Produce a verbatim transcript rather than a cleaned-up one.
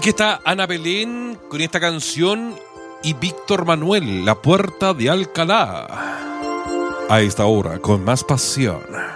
Aquí está Ana Belén con esta canción y Víctor Manuel, La Puerta de Alcalá. A esta hora, con más pasión.